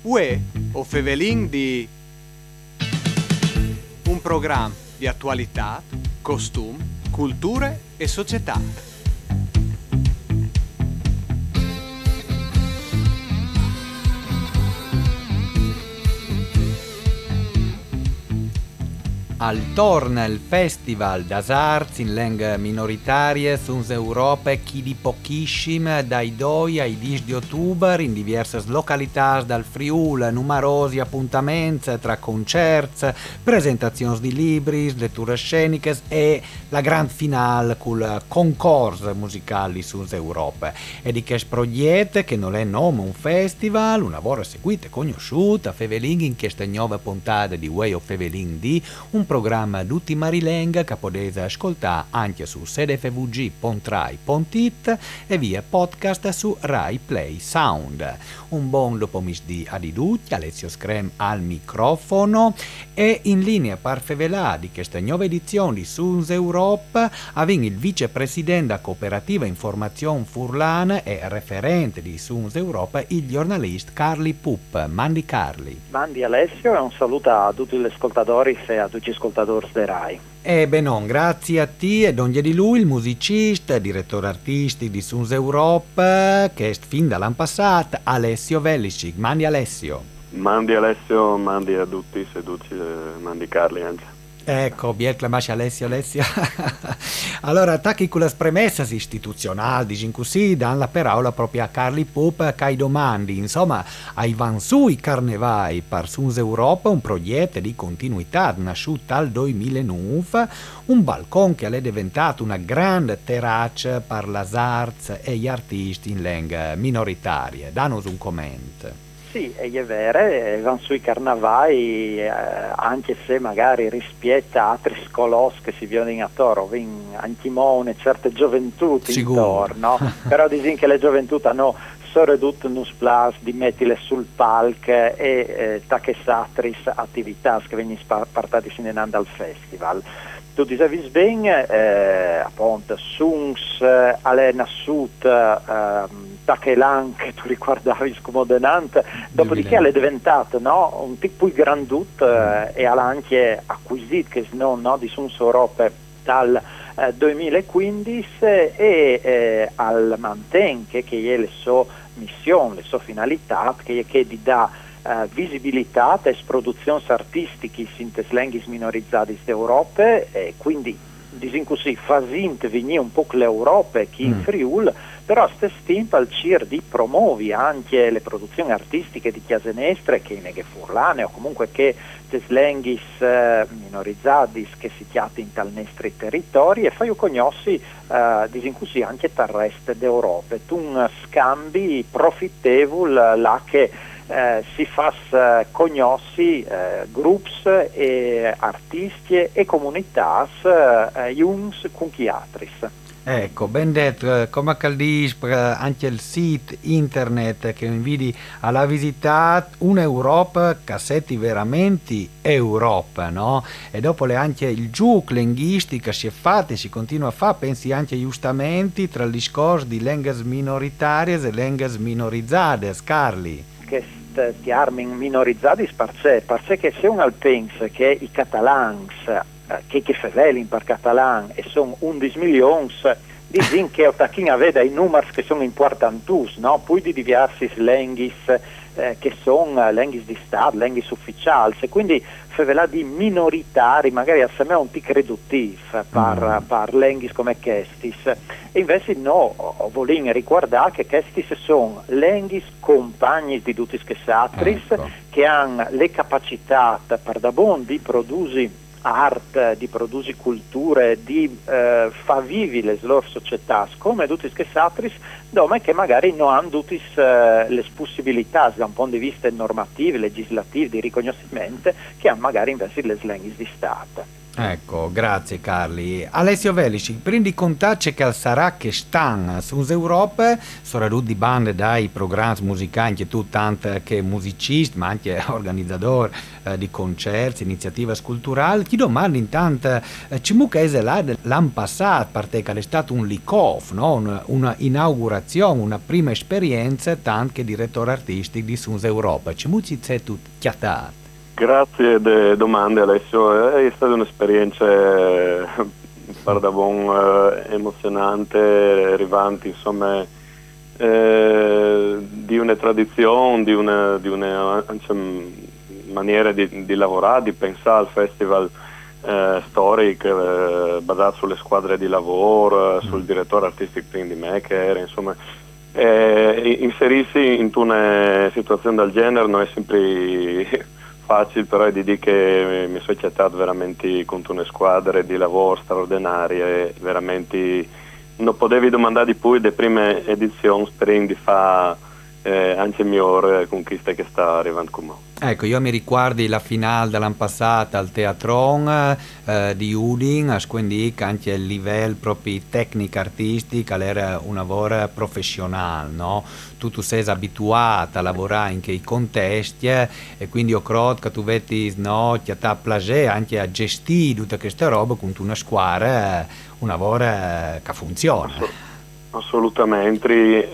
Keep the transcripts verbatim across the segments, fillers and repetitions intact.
Uè, o Fevelin di un programma di attualità, costum, culture e società. Al torna il Festival das Arts in lingue minoritarie suns Europa chi di pochissime dai due ai dieci di ottobre in diverse località dal Friuli, numerosi appuntamenti tra concerti, presentazioni di libri, letture sceniche e la grand finale col concorso musicali suns Europa. E di questo progetto che non è nome un festival, un lavoro seguito e conosciuto a Fevelin in queste nuove puntate di Way of Fevelin di un programma tutti marilenga che potete ascoltare anche su s d f v g punto rai punto it e via podcast su Rai Play Sound. Un buon pomeriggio a di tutti, Alessio Screm al microfono e in linea per fevelà di questa nuova edizione di Suns Europa avviene il vicepresidente della cooperativa Informazione Furlan e referente di Suns Europa il giornalista Carli Pup. Mandi Carli. Mandi Alessio e un saluto a tutti gli ascoltatori e a tutti gli ascoltatori di Rai. E benon, grazie a te e donde di lui il musicista, direttore artistico di Suns Europa che è fin dall'anno passato Alessio Velicic. Mandi Alessio. Mandi Alessio, mandi a tutti seduti, mandi Carli anche. Ecco, bien clamasci Alessio, Alessio. Allora, attacchi con le premesse istituzionali, diciamo così, danno la parola proprio a Carli Pup che hai domandi. Insomma, ai van sui carnevai per Suns Europa, un progetto di continuità nasciuto al duemilanove, un balcone che è diventato una grande terrazza per le arts e gli artisti in lingue minoritarie. Danos un commento. Sì, è vero, vanno sui carnavali, eh, anche se magari rispetto a altri scolos che si vedono attorno, anche una certa gioventù intorno, però dicono che le gioventù hanno soprattutto un splash di mettile sul palco e eh, tacche satris attività che vengono portate sin dal festival. Tu dicevi bene, eh, appunto, Suns, eh, alle Nassut, eh, Tachelan, che tu ricordavi scomodenante, dopodiché è diventato no, un tipo più grandut eh, e ha anche acquisito, che no, no, di Suns Europa dal eh, duemilaquindici e eh, al manten che, che è le sue missioni, le sue finalità, che, che di dà Uh, visibilità e produzioni artistiche in le lingue minorizzate d'Europa e quindi disin così fasint venire un po' l'Europa chi in mm. Friuli, però a ste stimpa al C I R di promuovi anche le produzioni artistiche di Chiasenestre che in Furlane o comunque che le lingue uh, minorizzate che si chiamano in tal nostri territori e fai conosci uh, disin così anche dal resto d'Europa, un scambi profittevole là che Eh, si fa eh, conosci eh, gruppi e artisti e comunità eh, jungs con chi altri. Ecco, ben detto, come caldis anche il sito internet che inviti alla visita un'Europa cassetti veramente Europa, no? E dopo le anche il giuc linguistica si è fatta e si continua a fare, pensi anche giustamenti tra il discorso di lingue minoritarie e lingue minorizzate, Carli. Che termini minorizzati perché, perché che se uno pensa che i catalans eh, che, che fevelin per catalan e sono undici milioni dicono che Ottachin aveva i numeri che sono importanti, no? Poi di diversi lingue eh, che sono lingue di Stato, lingue ufficiali e quindi fevelà di minoritari magari a me un tic riduttivo per, mm. per lingue come questi e invece no, voglio ricordare che questi sono lingue compagni di tutti gli altri ecco. Che hanno le capacità per da buon di produrre arte, di produrre culture, di eh, far vivi le loro società come tutti gli altri dove che magari non hanno tutte uh, le possibilità da un punto di vista normativo, legislativo, di riconoscimento che hanno magari invece le lingue di Stato. Ecco, grazie Carli. Alessio Velici, prendi contatto che al sarà che stan su Europa, sono di bande dai programmi musicali, che tu tanto che musicista, ma anche organizzatore eh, di concerti, iniziative culturali. Ti domando intanto, eh, ci mucca è là l'anno passato, parte che è stato un lick-off, no? una, una inaugurazione, una prima esperienza, tanto che direttore artistico di Suns Europa. Ci mucci c'è tu chiatato. Grazie delle domande Alessio, è stata un'esperienza guarda buon, eh, emozionante, arrivante insomma eh, di una tradizione, di una, di una insomma, maniera di, di lavorare, di pensare al festival eh, storico eh, basato sulle squadre di lavoro, sul direttore artistico prima di me che era insomma eh, inserirsi in una situazione del genere non è sempre facile, però è di dire che mi sono accettato veramente con una squadra di lavoro straordinaria, veramente non potevi domandare di più le prime edizioni, speriamo di fare eh, anche migliore conquiste che sta arrivando con me. Ecco, io mi ricordi la finale dell'anno passato al Teatron eh, di Udin, quindi anche il livello proprio tecnico-artistico era un lavoro professionale, no? Tu, tu sei abituato a lavorare in quei contesti eh, e quindi io credo che tu vedi no, ti ha piacere anche a gestire tutte queste robe con una squadra, eh, un lavoro eh, che funziona. Assolutamente,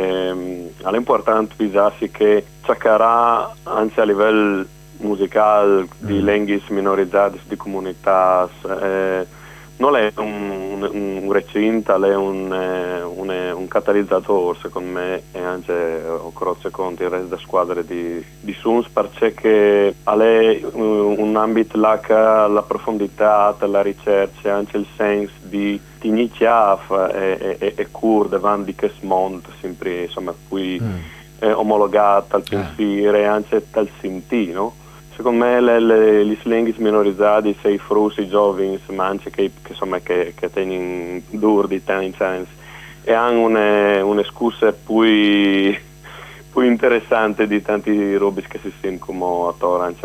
ehm, è importante pensarsi che Ciacarà anche a livello musicale di mm. lingue minorizzate, di comunità, eh, non è un, un, un recinto, è un, un, un catalizzatore secondo me e anche ho croce contro il resto della squadra di, di Suns perché è un, un ambito là che la profondità, la ricerca, anche il senso di iniziare e, e, e cur davanti che smonta sempre insomma poi mm. eh, omologata al pensiero e anche al sentire, no? Secondo me le, le, le lingue minorizzate, sei frusi, i giovani, ma anche che, che, insomma, che, che tengono duro di tanti anni e hanno una, una scusa più, più interessante di tanti robi che si sentono come attori anche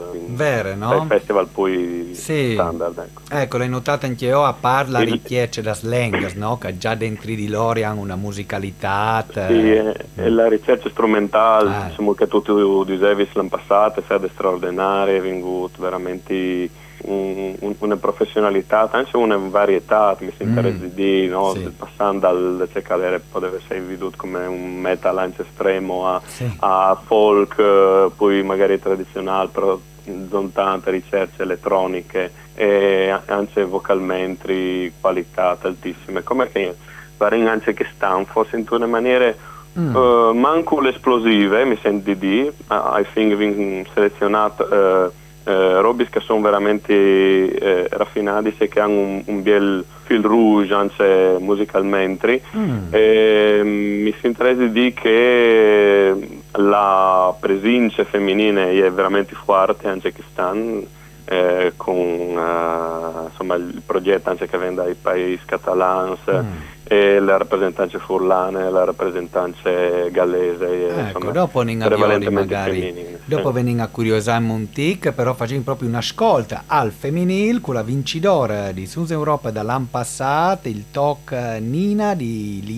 per no? il festival più sì. standard. Ecco. Ecco, l'hai notato anche io a parlare di richieste da slang, no? Che già dentro di loro hanno una musicalità. Sì, e, mm. e la ricerca strumentale, ah. diciamo che tu, tu dicevi l'anno passato, è stata straordinaria, è venuto veramente un, un, una professionalità, anche una varietà, mi si interessa mm. di no? Sì. Passando dal cercare poteva essere veduto come un metal anche estremo a, sì. a folk, poi magari tradizionale, però non tante ricerche elettroniche e anche vocalmente qualità altissime, come che pare anche che stanno forse in una maniera mm. uh, manco l'esplosive mi sento di dire, uh, I think abbiamo selezionato uh, uh, robe che sono veramente uh, raffinati e che hanno un, un bel fil rouge anche musicalmente mm. e mi si interessa di dire che la presenza femminile è veramente forte anche che stanno eh, con uh, insomma, il progetto anche che viene dai paesi catalani mm. e le rappresentanze furlane, la rappresentanza gallese ecco, insomma, dopo prevalentemente magari femminile dopo sì. venire a curiosare un tic però facciamo proprio un'ascolta al femminile con la vincitore di Suns Europa dall'anno passato il talk Nina di